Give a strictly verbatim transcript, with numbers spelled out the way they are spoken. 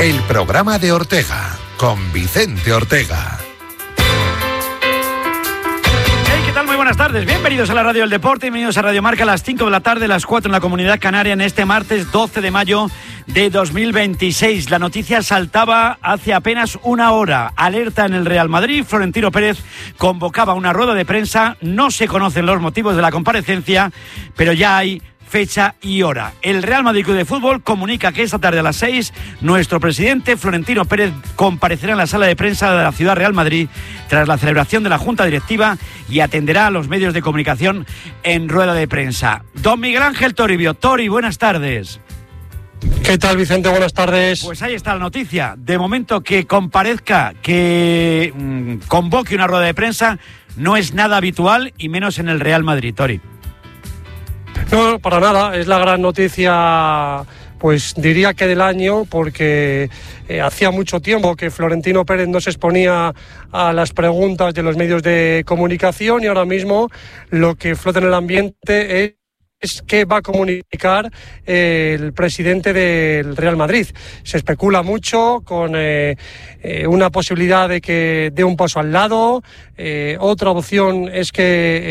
El programa de Ortega, con Vicente Ortega. Hey, ¿qué tal? Muy buenas tardes. Bienvenidos a la Radio del Deporte, bienvenidos a Radio Marca a las cinco de la tarde, las cuatro en la Comunidad Canaria, en este martes doce de mayo de dos mil veintiséis. La noticia saltaba hace apenas una hora. Alerta en el Real Madrid. Florentino Pérez convocaba una rueda de prensa. No se conocen los motivos de la comparecencia, pero ya hay fecha y hora. El Real Madrid Club de Fútbol comunica que esta tarde a las seis nuestro presidente Florentino Pérez comparecerá en la sala de prensa de la Ciudad Real Madrid tras la celebración de la Junta Directiva y atenderá a los medios de comunicación en rueda de prensa. Don Miguel Ángel Toribio. Tori, buenas tardes. ¿Qué tal, Vicente? Buenas tardes. Pues ahí está la noticia. De momento que comparezca, que mmm, convoque una rueda de prensa, no es nada habitual y menos en el Real Madrid, Tori. No, para nada, es la gran noticia, pues diría que del año, porque eh, hacía mucho tiempo que Florentino Pérez no se exponía a las preguntas de los medios de comunicación y ahora mismo lo que flota en el ambiente es es que va a comunicar eh, el presidente del Real Madrid. Se especula mucho con eh, eh, una posibilidad de que dé un paso al lado. Eh, otra opción es que